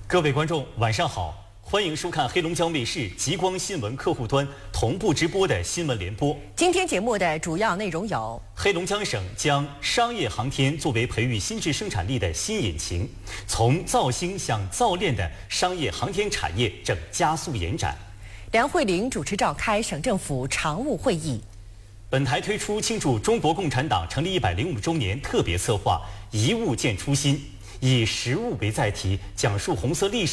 各位观众，晚上好，欢迎收看黑龙江卫视极光新闻客户端同步直播的新闻联播。 今天节目的主要内容有： 黑龙江省将商业航天作为培育新质生产力的新引擎，从造星向造链的商业航天产业正加速延展。 梁慧玲主持召开省政府常务会议。 本台推出庆祝中国共产党成立105周年特别策划“一物见初心”，以实物为载体，讲述红色历史。